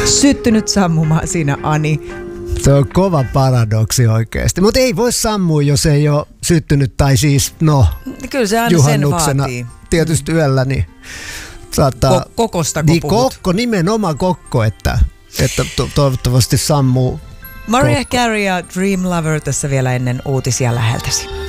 syttynyt sammumaan siinä, Ani. Se on kova paradoksi oikeasti. Mutta ei voi sammua, jos ei ole syttynyt, tai siis kyllä se aina juhannuksena sen vaatii. Tietysti yöllä, niin saattaa... Kokostako niin puhut? Nimenomaan kokko, että toivottavasti sammuu. Mariah Carey ja Dream Lover tässä vielä ennen uutisia läheltäsi.